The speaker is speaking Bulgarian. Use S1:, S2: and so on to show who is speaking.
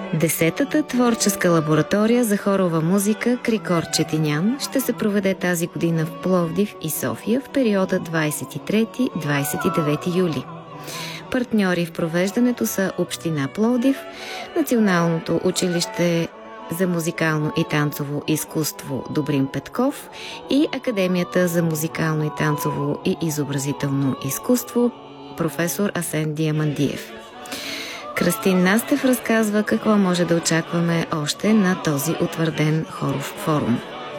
S1: Десетата творческа лаборатория за хорова музика Крикор Четинян ще се проведе тази година в Пловдив и София в периода 23-29 юли. Партньори в провеждането са Община Пловдив, Националното училище за музикално и танцово изкуство Добрин Петков и Академията за музикално и танцово и изобразително изкуство професор Асен Диамандиев. Кръстин Настев разказва какво може да очакваме още на този утвърден хоров форум.